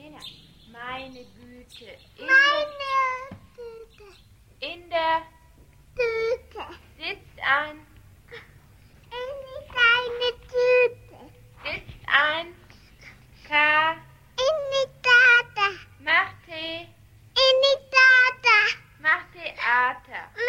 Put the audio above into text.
Lena, meine Güte. Meine Tüte. In der Tüte. Sitzt an. In deine Tüte. Sitzt an. K. In die Tata. Mach Tee. In die Tata. Mach Theater.